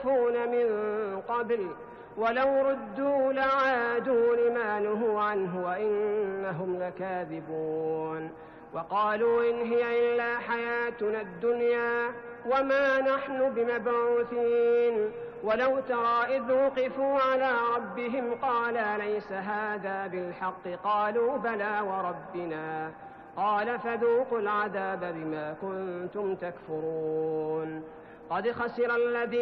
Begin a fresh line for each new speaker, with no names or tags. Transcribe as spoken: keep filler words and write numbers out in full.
يخلفون من قبل ولو ردوا لعادوا لما نهوا عنه وإنهم لكاذبون. وقالوا إن هي إلا حياتنا الدنيا وما نحن بمبعوثين. ولو ترى إذ وقفوا على ربهم قال ليس هذا بالحق قالوا بلى وربنا قال فذوقوا العذاب بما كنتم تكفرون. قد خسر الذين